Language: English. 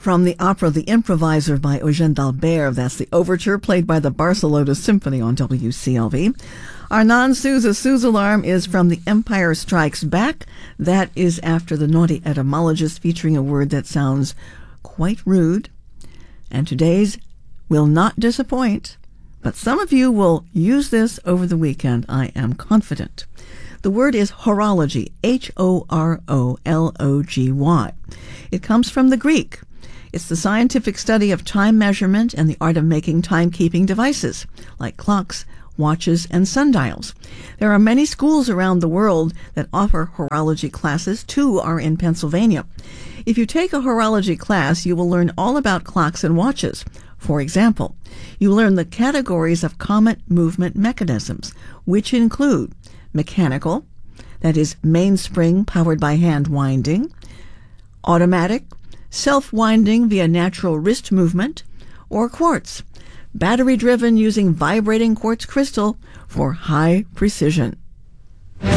From the opera The Improviser by Eugène d'Albert, that's the overture played by the Barcelona Symphony on WCLV. Our non-Sousa alarm is from The Empire Strikes Back. That is after the naughty etymologist, featuring a word that sounds quite rude. And today's will not disappoint, but some of you will use this over the weekend, I am confident. The word is horology, Horology. It comes from the Greek. It's the scientific study of time measurement and the art of making timekeeping devices, like clocks, watches, and sundials. There are many schools around the world that offer horology classes. 2 are in Pennsylvania. If you take a horology class, you will learn all about clocks and watches. For example, you learn the categories of comet movement mechanisms, which include mechanical, that is mainspring powered by hand winding, automatic, self-winding via natural wrist movement, or quartz, battery-driven using vibrating quartz crystal for high precision.